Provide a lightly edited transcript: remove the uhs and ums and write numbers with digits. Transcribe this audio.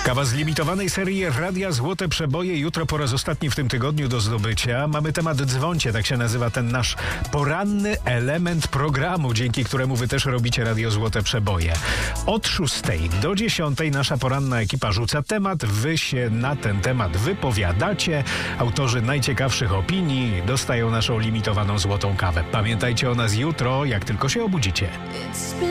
Kawa z limitowanej serii Radia Złote Przeboje. Jutro po raz ostatni w tym tygodniu do zdobycia. Mamy temat Dzwoncie, tak się nazywa ten nasz poranny element programu, dzięki któremu wy też robicie Radio Złote Przeboje. Od 6 do 10 nasza poranna ekipa rzuca temat, wy się na ten temat wypowiadacie. Autorzy najciekawszych opinii dostają naszą limitowaną złotą kawę. Pamiętajcie o nas jutro, jak tylko się obudzicie.